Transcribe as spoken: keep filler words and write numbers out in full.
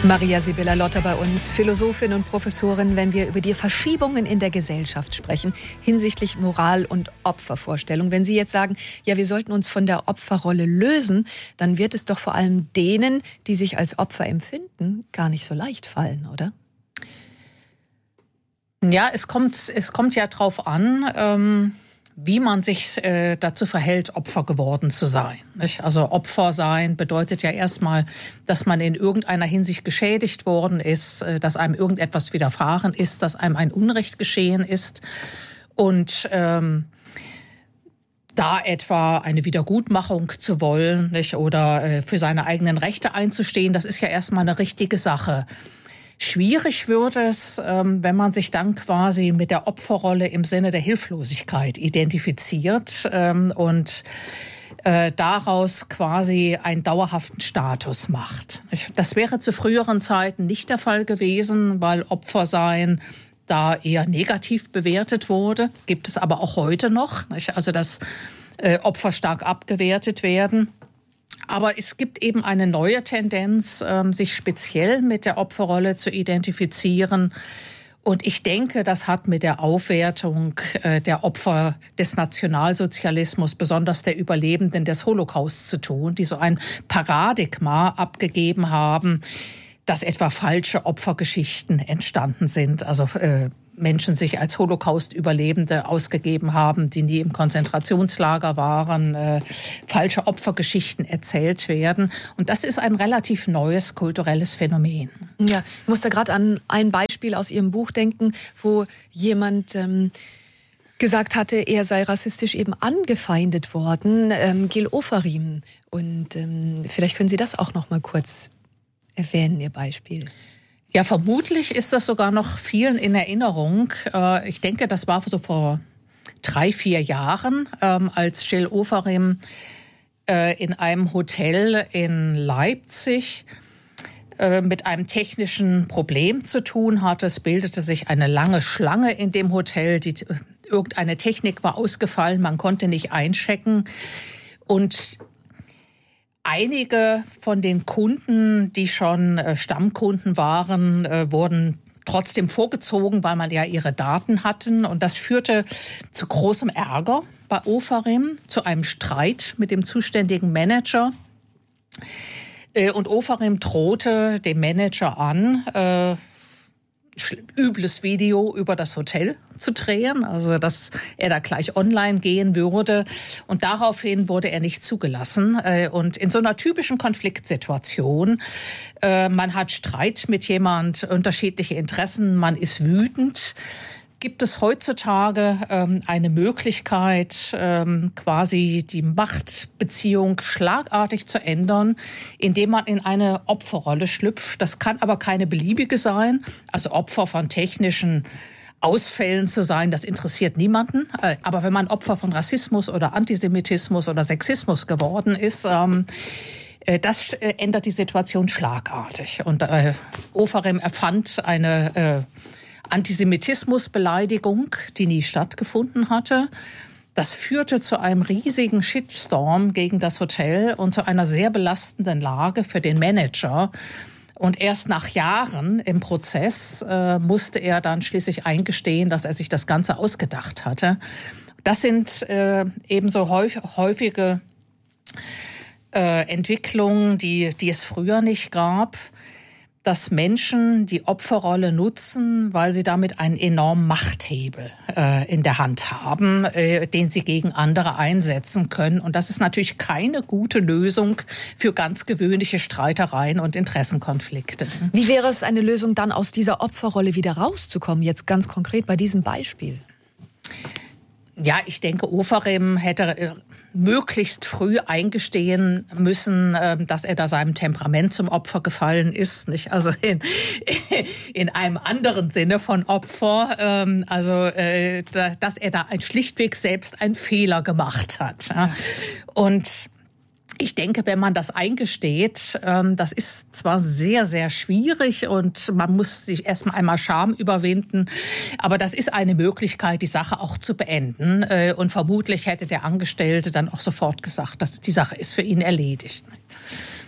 Maria Sibylla Lotter bei uns, Philosophin und Professorin, wenn wir über die Verschiebungen in der Gesellschaft sprechen, hinsichtlich Moral und Opfervorstellung. Wenn Sie jetzt sagen, ja, wir sollten uns von der Opferrolle lösen, dann wird es doch vor allem denen, die sich als Opfer empfinden, gar nicht so leicht fallen, oder? Ja, es kommt, es kommt ja drauf an, ähm wie man sich äh, dazu verhält, Opfer geworden zu sein. Nicht? Also Opfer sein bedeutet ja erstmal, dass man in irgendeiner Hinsicht geschädigt worden ist, äh, dass einem irgendetwas widerfahren ist, dass einem ein Unrecht geschehen ist. Und ähm, da etwa eine Wiedergutmachung zu wollen, nicht? Oder äh, für seine eigenen Rechte einzustehen, das ist ja erstmal eine richtige Sache. Schwierig wird es, wenn man sich dann quasi mit der Opferrolle im Sinne der Hilflosigkeit identifiziert und daraus quasi einen dauerhaften Status macht. Das wäre zu früheren Zeiten nicht der Fall gewesen, weil Opfersein da eher negativ bewertet wurde. Gibt es aber auch heute noch, also dass Opfer stark abgewertet werden. Aber es gibt eben eine neue Tendenz, sich speziell mit der Opferrolle zu identifizieren. Und ich denke, das hat mit der Aufwertung der Opfer des Nationalsozialismus, besonders der Überlebenden des Holocaust zu tun, die so ein Paradigma abgegeben haben, dass etwa falsche Opfergeschichten entstanden sind. Also äh, Menschen sich als Holocaust-Überlebende ausgegeben haben, die nie im Konzentrationslager waren, äh, falsche Opfergeschichten erzählt werden. Und das ist ein relativ neues kulturelles Phänomen. Ja, ich muss da gerade an ein Beispiel aus Ihrem Buch denken, wo jemand ähm, gesagt hatte, er sei rassistisch eben angefeindet worden, ähm, Gil Ofarim. Und ähm, vielleicht können Sie das auch noch mal kurz erwähnen, Ihr Beispiel. Ja, vermutlich ist das sogar noch vielen in Erinnerung. Ich denke, das war so vor drei, vier Jahren, als Gil Ofarim in einem Hotel in Leipzig mit einem technischen Problem zu tun hatte. Es bildete sich eine lange Schlange in dem Hotel. Die, irgendeine Technik war ausgefallen, man konnte nicht einchecken. Und einige von den Kunden, die schon äh, Stammkunden waren, äh, wurden trotzdem vorgezogen, weil man ja ihre Daten hatten. Und das führte zu großem Ärger bei Ofarim, zu einem Streit mit dem zuständigen Manager. Äh, und Ofarim drohte dem Manager an, äh, übles Video über das Hotel zu drehen, also dass er da gleich online gehen würde. Und daraufhin wurde er nicht zugelassen. Und in so einer typischen Konfliktsituation, man hat Streit mit jemand, unterschiedliche Interessen, man ist wütend, gibt es heutzutage ähm, eine Möglichkeit, ähm, quasi die Machtbeziehung schlagartig zu ändern, indem man in eine Opferrolle schlüpft. Das kann aber keine beliebige sein. Also Opfer von technischen Ausfällen zu sein, das interessiert niemanden. Äh, aber wenn man Opfer von Rassismus oder Antisemitismus oder Sexismus geworden ist, ähm, äh, das äh, ändert die Situation schlagartig. Und äh, Ofarim erfand eine äh, Antisemitismusbeleidigung, die nie stattgefunden hatte. Das führte zu einem riesigen Shitstorm gegen das Hotel und zu einer sehr belastenden Lage für den Manager. Und erst nach Jahren im Prozess äh, musste er dann schließlich eingestehen, dass er sich das Ganze ausgedacht hatte. Das sind äh, ebenso häufige äh, Entwicklungen, die, die es früher nicht gab, dass Menschen die Opferrolle nutzen, weil sie damit einen enormen Machthebel äh, in der Hand haben, äh, den sie gegen andere einsetzen können. Und das ist natürlich keine gute Lösung für ganz gewöhnliche Streitereien und Interessenkonflikte. Wie wäre es eine Lösung, dann aus dieser Opferrolle wieder rauszukommen, jetzt ganz konkret bei diesem Beispiel? Ja, ich denke, Ofarim hätte äh, möglichst früh eingestehen müssen, äh, dass er da seinem Temperament zum Opfer gefallen ist, nicht? Also in, in einem anderen Sinne von Opfer, ähm, also äh, da, dass er da ein, schlichtweg selbst einen Fehler gemacht hat. Ja? Und ich denke, wenn man das eingesteht, ähm, das ist zwar sehr, sehr schwierig und man muss sich erstmal einmal Scham überwinden, aber das ist eine Möglichkeit, die Sache auch zu beenden. Äh, und vermutlich hätte der Angestellte dann auch sofort gesagt, dass die Sache ist für ihn erledigt.